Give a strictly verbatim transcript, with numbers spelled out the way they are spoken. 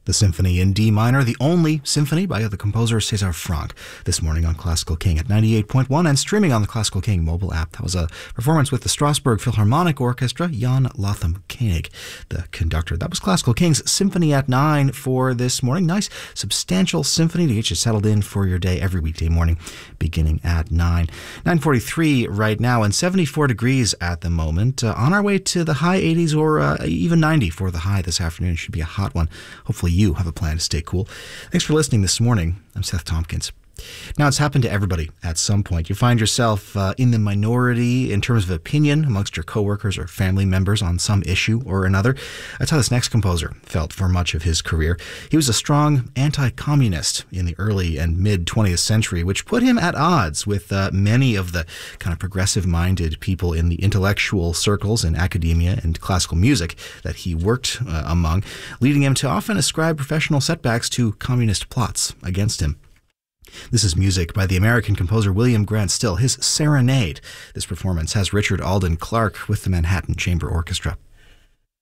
The Symphony in D minor, the only symphony by the composer César Franck, this morning on Classical King at ninety-eight point one and streaming on the Classical King mobile app. That was a performance with the Strasbourg Philharmonic Orchestra, Jan Lotham Koenig, the conductor. That was Classical King's Symphony at nine for this morning. Nice, substantial symphony to get you settled in for your day every weekday morning, beginning at nine. nine forty-three right now and seventy-four degrees at the moment. Uh, on our way to the high eighties or uh, even ninety for the high this afternoon. It should be a hot one. Hopefully you have a plan to stay cool. Thanks for listening this morning. I'm Seth Tompkins. Now, it's happened to everybody at some point. You find yourself uh, in the minority in terms of opinion amongst your coworkers or family members on some issue or another. That's how this next composer felt for much of his career. He was a strong anti-communist in the early and mid-twentieth century, which put him at odds with uh, many of the kind of progressive-minded people in the intellectual circles in academia and classical music that he worked uh, among, leading him to often ascribe professional setbacks to communist plots against him. This is music by the American composer William Grant Still, his Serenade. This performance has Richard Alden Clark with the Manhattan Chamber Orchestra.